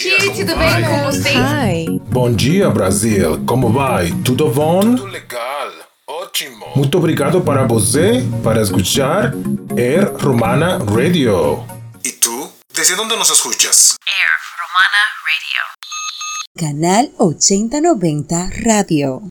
aqui, tudo bem com vocês? Hi. Bom dia, Brasil. Como vai? Tudo bom? Tudo legal, ótimo. Muito obrigado para você para escuchar Air Romana Radio. ¿Y tú? ¿Desde dónde nos escuchas? Canal 8090 Radio.